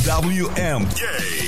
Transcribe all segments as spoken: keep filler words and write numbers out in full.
W M K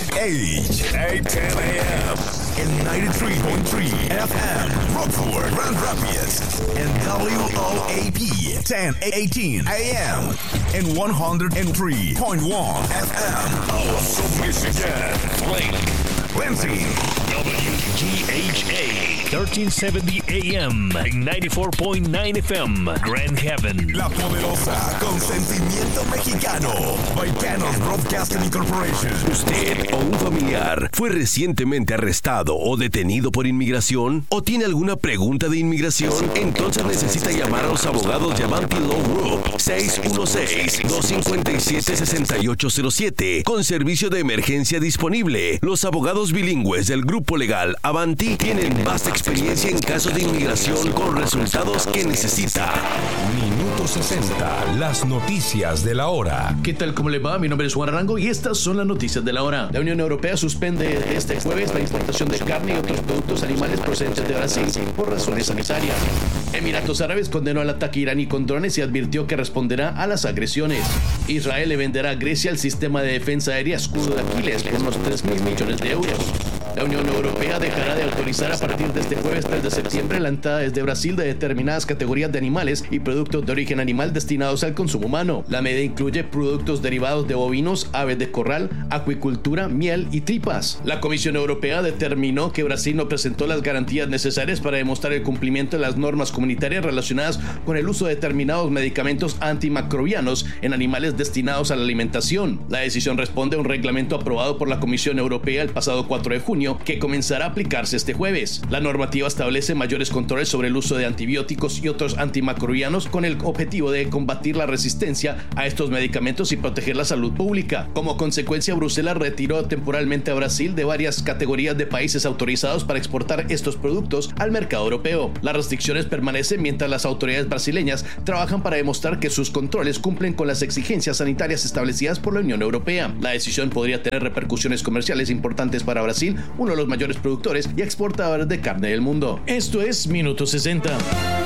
H eight ten A M and ninety-three point three F M Rockford, Grand Rapids, and W O A P ten eighteen A M and one oh three point one F M. Also Michigan, Flake, Lansing, W G H A thirteen seventy A M and ninety-four point nine F M, Grand Haven. La poderosa Consentimiento Mexicano, Baicanos Broadcasting Incorporation. ¿Usted o un familiar fue recientemente arrestado o detenido por inmigración? ¿O tiene alguna pregunta de inmigración? Entonces necesita llamar a los abogados de Avanti Law Group seis uno seis, dos cinco siete, seis ocho cero siete con servicio de emergencia disponible. Los abogados bilingües del grupo legal Avanti tienen vasta experiencia en casos de inmigración con resultados que necesita. Minuto sesenta, las noticias de la hora. ¿Qué tal? ¿Cómo le va? Mi nombre es Juan Arango y estas son las noticias de la hora. La Unión Europea suspende este jueves la importación de carne y otros productos animales procedentes de Brasil por razones sanitarias. Emiratos Árabes condenó al ataque iraní con drones y advirtió que responderá a las agresiones. Israel le venderá a Grecia el sistema de defensa aérea Escudo de Aquiles por unos tres mil millones de euros. La Unión Europea dejará de autorizar a partir de este jueves tres de septiembre la entrada desde Brasil de determinadas categorías de animales y productos de origen animal destinados al consumo humano. La medida incluye productos derivados de bovinos, aves de corral, acuicultura, miel y tripas. La Comisión Europea determinó que Brasil no presentó las garantías necesarias para demostrar el cumplimiento de las normas comunitarias relacionadas con el uso de determinados medicamentos antimicrobianos en animales destinados a la alimentación. La decisión responde a un reglamento aprobado por la Comisión Europea el pasado cuatro de junio que comenzará a aplicarse este jueves. La normativa establece mayores controles sobre el uso de antibióticos y otros antimicrobianos con el objetivo de combatir la resistencia a estos medicamentos y proteger la salud pública. Como consecuencia, Bruselas retiró temporalmente a Brasil de varias categorías de países autorizados para exportar estos productos al mercado europeo. Las restricciones permanecen mientras las autoridades brasileñas trabajan para demostrar que sus controles cumplen con las exigencias sanitarias establecidas por la Unión Europea. La decisión podría tener repercusiones comerciales importantes para Brasil, uno de los mayores productores y exportadores de carne del mundo. Esto es Minuto sesenta.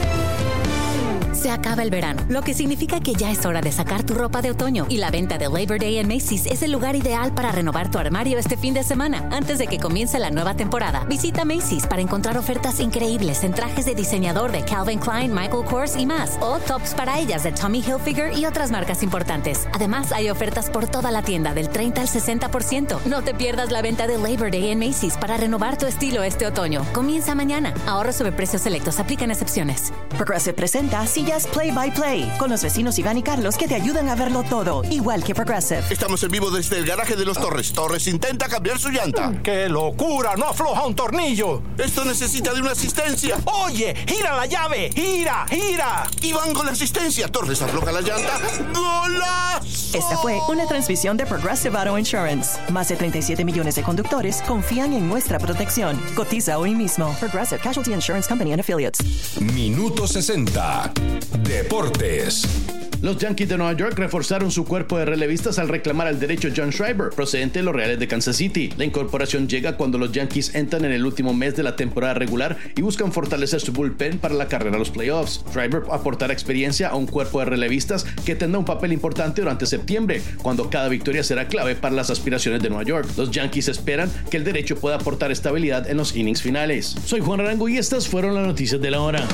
Se acaba el verano, lo que significa que ya es hora de sacar tu ropa de otoño. Y la venta de Labor Day en Macy's es el lugar ideal para renovar tu armario este fin de semana. Antes de que comience la nueva temporada, visita Macy's para encontrar ofertas increíbles en trajes de diseñador de Calvin Klein, Michael Kors y más. O tops para ellas de Tommy Hilfiger y otras marcas importantes. Además, hay ofertas por toda la tienda del treinta al sesenta por ciento. No te pierdas la venta de Labor Day en Macy's para renovar tu estilo este otoño. Comienza mañana. Ahorro sobre precios selectos. Aplican excepciones. Progressive presenta Sillas Play by Play con los vecinos Iván y Carlos que te ayudan a verlo todo, igual que Progressive. Estamos en vivo desde el garaje de los Torres. Torres intenta cambiar su llanta. ¡Qué locura! ¡No afloja un tornillo! Esto necesita de una asistencia. ¡Oye! ¡Gira la llave! ¡Gira! ¡Gira! Iván con la asistencia. Torres afloja la llanta. ¡Golazo! Esta fue una transmisión de Progressive Auto Insurance. Más de treinta y siete millones de conductores confían en nuestra protección. Cotiza hoy mismo. Progressive Casualty Insurance Company and Affiliates. Minuto sesenta. Deportes. Los Yankees de Nueva York reforzaron su cuerpo de relevistas al reclamar al derecho John Schreiber, procedente de los Reales de Kansas City. La incorporación llega cuando los Yankees entran en el último mes de la temporada regular y buscan fortalecer su bullpen para la carrera a los playoffs. Schreiber aportará experiencia a un cuerpo de relevistas que tendrá un papel importante durante septiembre, cuando cada victoria será clave para las aspiraciones de Nueva York. Los Yankees esperan que el derecho pueda aportar estabilidad en los innings finales. Soy Juan Arango y estas fueron las noticias de la hora.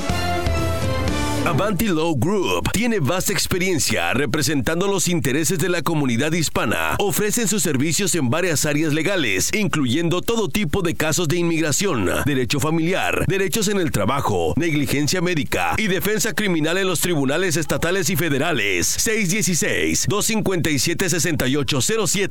Avanti Law Group tiene vasta experiencia representando los intereses de la comunidad hispana. Ofrecen sus servicios en varias áreas legales, incluyendo todo tipo de casos de inmigración, derecho familiar, derechos en el trabajo, negligencia médica y defensa criminal en los tribunales estatales y federales. seis uno seis, dos cinco siete, seis ocho cero siete